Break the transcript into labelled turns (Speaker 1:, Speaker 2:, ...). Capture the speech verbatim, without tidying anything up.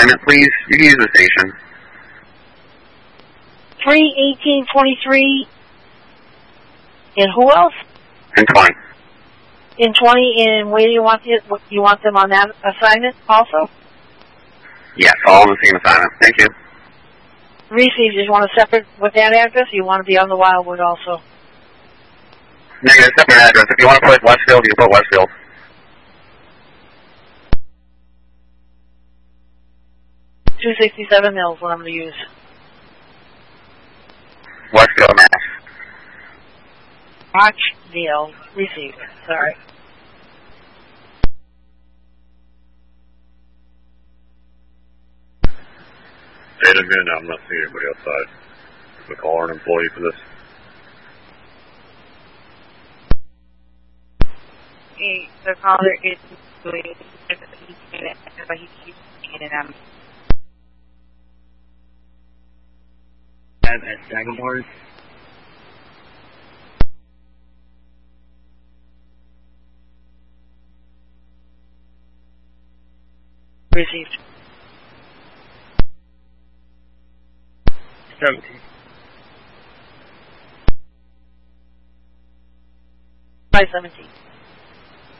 Speaker 1: assignment, please? You can use the station.
Speaker 2: three eighteen twenty-three. And who else?
Speaker 1: And twenty.
Speaker 2: In twenty, and where do you want it? You want them on that assignment also?
Speaker 1: Yes, all on the same assignment. Thank you.
Speaker 2: Received. Did you want a separate with that address? Or you want to be on the Wildwood also?
Speaker 1: Negative, separate address. If you want to put Westfield, you can put Westfield.
Speaker 2: two sixty-seven Mills, what I'm going to use.
Speaker 1: Westfield, Mass.
Speaker 2: Rochdale, received. Sorry.
Speaker 3: Wait a minute, I'm not seeing anybody outside. We call an employee for this.
Speaker 4: Hey, the caller is doing but he keeps getting um
Speaker 5: At, at Sagamore.
Speaker 2: Received.
Speaker 5: seventeen.
Speaker 2: five seventeen.